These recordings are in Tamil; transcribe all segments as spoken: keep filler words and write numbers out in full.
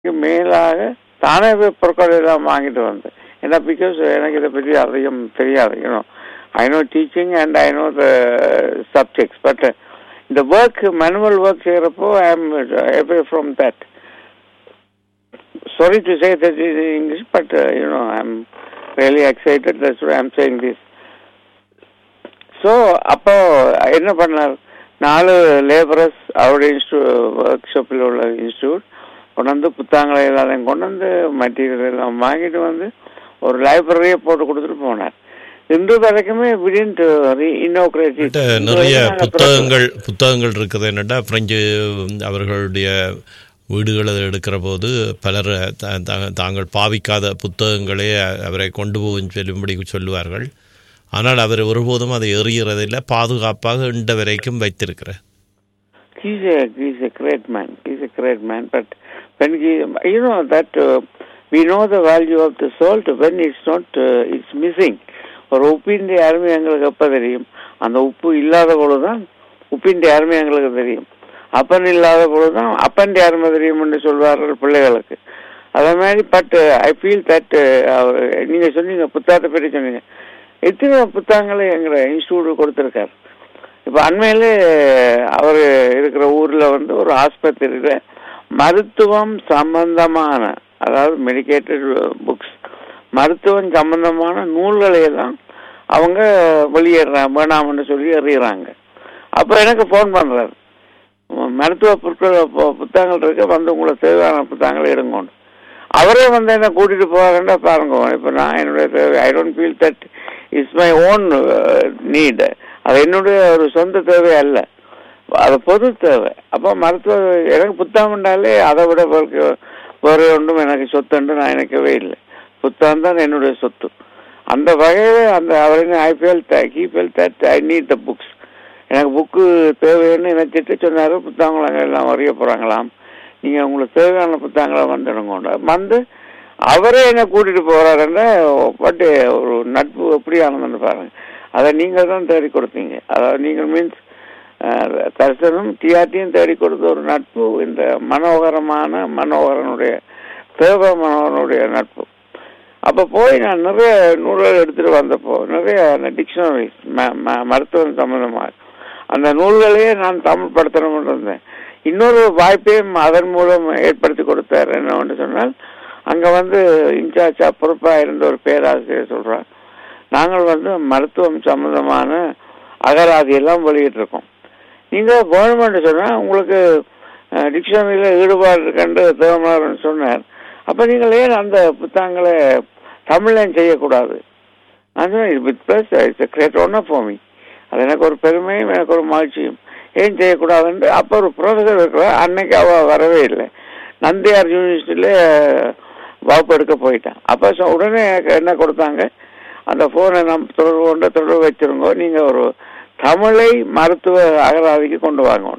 மேலாக தானே போய் பொருட்கள் எல்லாம் வாங்கிட்டு வந்தேன். ஏன்னா பிகாஸ் எனக்கு இதை பற்றி அதிகம் தெரியாது. You know I know teaching and I know the subjects, but இந்த work manual work செய்கிறப்போ I am away from that. Sorry to say that in English, but uh, you know, I'm really excited. That's why I'm saying this. So, அப்போ என்ன பண்ணார், நாலு லேபரர்ஸ் அவருடைய இன்ஸ்டியூ ஒர்க் ஷாப்பில் உள்ள இன்ஸ்டியூட் கொண்டு வந்து புத்தகங்களை எல்லாத்தையும் கொண்டு வந்து மெட்டீரியல் எல்லாம் வாங்கிட்டு வந்து ஒரு லைப்ரரியை போட்டு கொடுத்துட்டு போனார். இன்று வரைக்குமே நிறைய புத்தகங்கள் புத்தகங்கள் இருக்குது. என்னென்னா பிரெஞ்சு அவர்களுடைய வீடுகளை எடுக்கிற போது பலர் தாங்கள் பாவிக்காத புத்தகங்களே அவரை கொண்டு போகும் சொல்லும்படி சொல்லுவார்கள். ஆனால் அவர் ஒருபோதும் அதை எறிகிறதில்லை, பாதுகாப்பாக இன்ற வரைக்கும் வைத்திருக்கிறார். He's a, he's a great man. He's a great man. But when he, you know that uh, we know the value of the salt when it's not, uh, it's missing. ஒரு உப்பின் அருமை எங்களுக்கு எப்போ தெரியும்? அந்த உப்பு இல்லாத பொழுதுதான் உப்பின் அருமை எங்களுக்கு தெரியும். அப்பன் இல்லாத பொழுதுதான் அப்பன் அருமை தெரியும் என்று சொல்வார்கள் பிள்ளைகளுக்கு. அதே மாதிரி பட் ஐ ஃபீல் தட் நீங்க சொன்னீங்க புத்தகத்தை பற்றி சொன்னீங்க, எத்தனை புத்தகங்களை எங்களை இன்ஸ்டியூட் கொடுத்துருக்காரு. இப்போ அண்மையிலே அவர் இருக்கிற ஊர்ல வந்து ஒரு ஆஸ்பத்திரியில மருத்துவம் சம்பந்தமான, அதாவது மெடிக்கேட்டட் புக்ஸ், மருத்துவம் சம்பந்தமான நூல்களை எல்லாம் அவங்க வெளியேறாங்க, வேணாம்னு சொல்லி எறிகிறாங்க. அப்போ எனக்கு ஃபோன் பண்றாரு, மருத்துவ பொருட்கள் புத்தகங்கள் இருக்க வந்து உங்களை தேவையான புத்தகங்களை எடுங்கோன்னு. அவரே வந்து என்ன கூட்டிட்டு போவாருன்னா பாருங்க. இப்போ நான் என்னுடைய தேவை, I don't feel that it's my own NEET. அது என்னுடைய ஒரு சொந்த தேவை அல்ல, அது பொது தேவை. அப்போ மருத்துவ எனக்கு புத்தகம் உண்டாலே அதை விட வேறு ஒன்றும் எனக்கு சொத்துண்டு நான் நினைக்கவே இல்லை. புத்தகம் தான் என்னுடைய சொத்து. அந்த வகையில் அந்த அவரை I feel he feel that I need the books. எனக்கு புக்கு தேவைன்னு நினைச்சிட்டு சொன்னார், புத்தகங்களை எல்லாம் வரைய போகிறாங்களாம், நீங்கள் உங்களுக்கு தேவையான புத்தகங்களை வந்துடுங்க வந்து அவரே என்ன கூட்டிகிட்டு போகிறாருன்னா பட்டு ஒரு நட்பு எப்படி ஆனதுன்னு பாருங்கள். அதை நீங்கள் தான் தேடி கொடுத்தீங்க. அதாவது நீங்கள் மீன்ஸ் தர்சனும் டிஆர்டியும் தேடி கொடுத்த ஒரு நட்பு இந்த மனோகரமான மனோகரனுடைய தேவ மனோகரனுடைய நட்பு. அப்போ போய் நான் நிறைய நூல்கள் எடுத்துகிட்டு வந்தப்போ நிறைய டிக்ஷனரிஸ் மருத்துவம் சம்பந்தமாக அந்த நூல்களையே நான் தமிழ் படுத்தணும்னு இருந்தேன். இன்னொரு வாய்ப்பையும் அதன் மூலம் ஏற்படுத்தி கொடுத்தார். என்னன்னு சொன்னால், அங்கே வந்து இன்சார்ஜா பொறுப்பாக இருந்த ஒரு பேராசிரியர் சொல்கிறார், நாங்கள் வந்து மருத்துவம் சம்பந்தமான அகராதி எல்லாம் வெளியிட்டிருக்கோம். நீங்கள் கவர்மெண்ட் சொன்னால் உங்களுக்கு டிக்ஷனரியில் ஈடுபாடு இருக்கண்டு தேவனார்னு சொன்னார். அப்போ நீங்கள் ஏன் அந்த புத்தகங்களை தமிழ்லையும் செய்யக்கூடாது? நான் சொன்னேன், with plus it's a great owner for me. அது எனக்கு ஒரு பெருமையும் எனக்கு ஒரு மகிழ்ச்சியும். ஏன் செய்யக்கூடாதுன்ட்டு அப்போ ஒரு ப்ரொஃபஸர் இருக்கிற அன்னைக்கு அவள் வரவே இல்லை, நந்தியார் யூனிவர்சிட்டியில வகுப்பு எடுக்க போயிட்டான். அப்போ உடனே என்ன கொடுத்தாங்க, அந்த ஃபோனை நம்ம தொடர்பு கொண்டு தொடர்பு வச்சிருங்கோ, நீங்கள் ஒரு தமிழை மருத்துவ அகராதிக்கு கொண்டு வாங்க.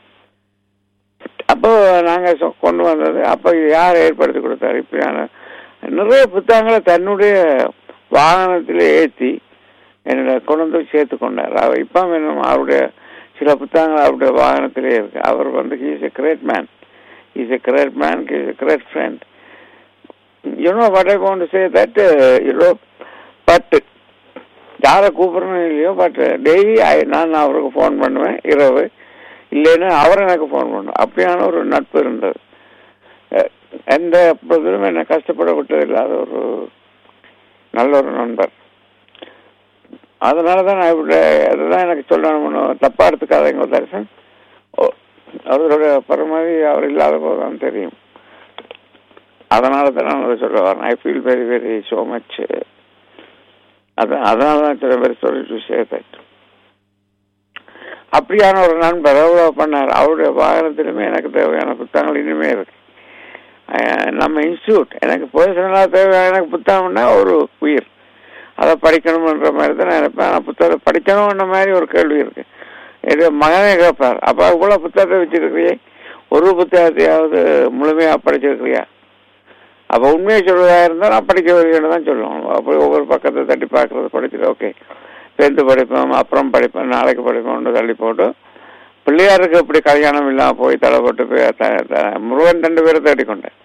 அப்போ நாங்கள் கொண்டு வந்தது. அப்போ யார் ஏற்படுத்தி கொடுத்தாரு? இப்படியான நிறைய புத்தகங்களை தன்னுடைய வாகனத்திலே ஏற்றி என்னோட கொண்டு வந்து சேர்த்து கொண்டார். அவர் இப்போ வேணும் அவருடைய சில புத்தகங்கள் அவருடைய வாகனத்திலே இருக்கு. அவர் வந்து he is a great man, he is a great man, he is a great friend. You know what I want to say that you know but யாரை கூப்பிடணும் இல்லையோ, பட் டெய்லி நான் அவருக்கு ஃபோன் பண்ணுவேன் இரவு, இல்லைன்னா அவர் எனக்கு ஃபோன் பண்ணும். அப்படியான ஒரு நட்பு இருந்தது. எந்த எப்பொழுதும் என்னை கஷ்டப்பட விட்டது இல்லாத ஒரு நல்ல ஒரு நண்பர். அதனால தான் நான் இப்படி அதுதான் எனக்கு சொல்லணும், தப்பா எடுத்துக்காதீங்க தரிசன். அவருடைய பரமாதி அவர் இல்லாத போதுதான் தெரியும். அதனால தான் நான் அதை சொல்ல வரேன். I feel very very so much. அதான் அதனால தான் சில பேர் சொல்லி சேர்த்து அப்படியான ஒரு நண்பர் எவ்வளோ பண்ணார். அவருடைய வாகனத்திலுமே எனக்கு தேவையான புத்தகங்கள் இனிமே இருக்கு. நம்ம இன்ஸ்டியூட் எனக்கு பர்சனலாக தேவையான எனக்கு புத்தகம்னா ஒரு உயிர், அதை படிக்கணும்ன்ற மாதிரி தான் நான் நினைப்பேன். ஆனால் புத்தகத்தை படிக்கணும்ன்ற மாதிரி ஒரு கேள்வி இருக்கு. இது மகனே கேட்பார், அப்போ இவ்வளோ புத்தகத்தை வச்சிருக்கிறியே, ஒரு புத்தகத்தையாவது முழுமையாக படிச்சிருக்கிறியா? அப்போ உண்மையை சொல்வதா இருந்தால் நான் படிக்க வருகிறேன்னு தான் சொல்லுவோம். அப்போ ஒவ்வொரு பக்கத்தை தட்டி பார்க்கறது படிச்சுட்டு ஓகே டென்த்து படிப்போம், அப்புறம் படிப்பேன், நாளைக்கு படிப்போம்னு தள்ளி போட்டு பிள்ளையாருக்கு இப்படி கல்யாணம் இல்லாமல் போய் தலைப்பட்டு போய் முருகன் ரெண்டு பேரை தேடிக்கொண்டேன்.